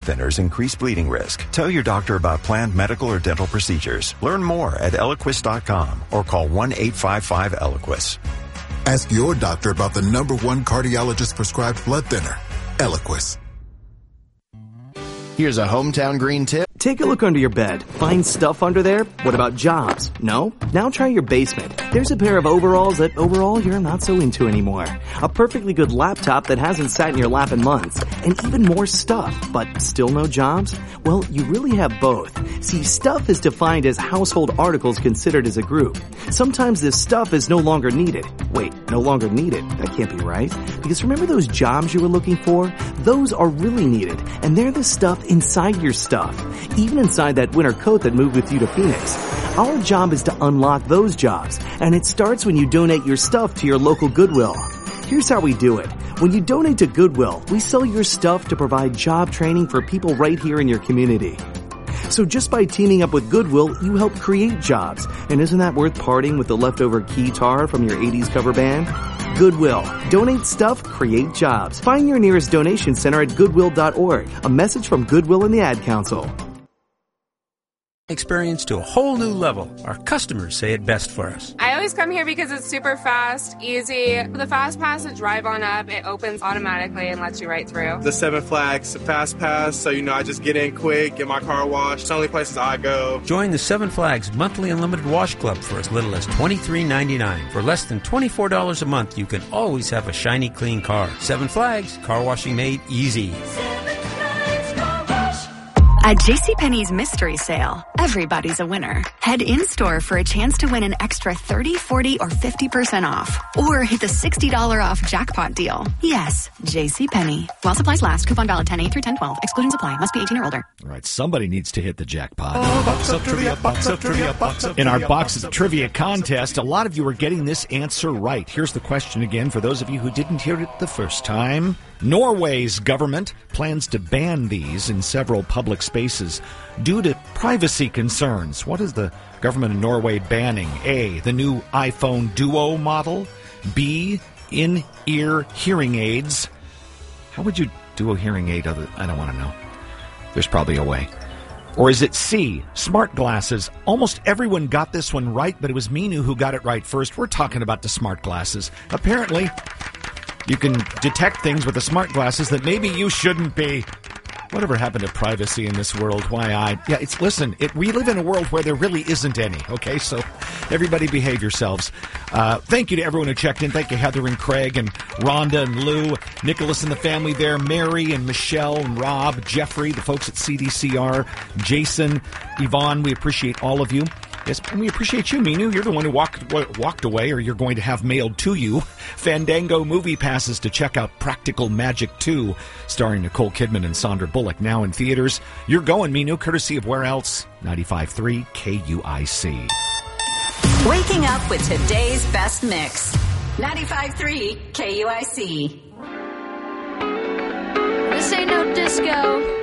thinners increase bleeding risk. Tell your doctor about planned medical or dental procedures. Learn more at Eliquis.com or call 1-855-ELIQUIS. Ask your doctor about the #1 cardiologist prescribed blood thinner, Eliquis. Here's a hometown green tip. Take a look under your bed. Find stuff under there? What about jobs? No? Now try your basement. There's a pair of overalls that overall you're not so into anymore. A perfectly good laptop that hasn't sat in your lap in months. And even more stuff, but still no jobs? Well, you really have both. See, stuff is defined as household articles considered as a group. Sometimes this stuff is no longer needed. Wait, no longer needed? That can't be right. Because remember those jobs you were looking for? Those are really needed. And they're the stuff inside your stuff. Even inside that winter coat that moved with you to Phoenix. Our job is to unlock those jobs, and it starts when you donate your stuff to your local Goodwill. Here's how we do it. When you donate to Goodwill, we sell your stuff to provide job training for people right here in your community. So just by teaming up with Goodwill, you help create jobs. And isn't that worth parting with the leftover keytar from your 80s cover band? Goodwill. Donate stuff, create jobs. Find your nearest donation center at goodwill.org. A message from Goodwill and the Ad Council. Experience to a whole new level. Our customers say it best for us. I always come here because it's super fast, easy. The Fast Pass to drive on up, it opens automatically and lets you right through. The Seven Flags Fast Pass, so I just get in quick, get my car washed. It's the only places I go. Join the Seven Flags monthly unlimited wash club for as little as $23.99. For less than $24 a month, you can always have a shiny, clean car. Seven Flags, car washing made easy. At JCPenney's Mystery Sale, everybody's a winner. Head in-store for a chance to win an extra 30, 40, or 50% off. Or hit the $60 off jackpot deal. Yes, JCPenney. While supplies last, coupon valid 10/8 through 10/12. Exclusions apply. Must be 18 or older. All right, somebody needs to hit the jackpot. Box of trivia, box of trivia, box of trivia. In our Box of Trivia contest, a lot of you are getting this answer right. Here's the question again for those of you who didn't hear it the first time. Norway's government plans to ban these in several public spaces due to privacy concerns. What is the government of Norway banning? A, the new iPhone Duo model. B, in-ear hearing aids. How would you do a hearing aid other? I don't want to know. There's probably a way. Or is it C, smart glasses? Almost everyone got this one right, but it was Minu who got it right first. We're talking about the smart glasses. Apparently, you can detect things with the smart glasses that maybe you shouldn't be. Whatever happened to privacy in this world? We live in a world where there really isn't any, okay? So everybody behave yourselves. Thank you to everyone who checked in. Thank you, Heather and Craig and Rhonda and Lou, Nicholas and the family there, Mary and Michelle and Rob, Jeffrey, the folks at CDCR, Jason, Yvonne. We appreciate all of you. Yes, and we appreciate you, Minu. You're the one who walked away, or you're going to have mailed to you Fandango movie passes to check out Practical Magic 2, starring Nicole Kidman and Sandra Bullock, now in theaters. You're going, Minu, courtesy of where else? 95.3 KUIC. Waking up with today's best mix. 95.3 KUIC. This ain't no disco.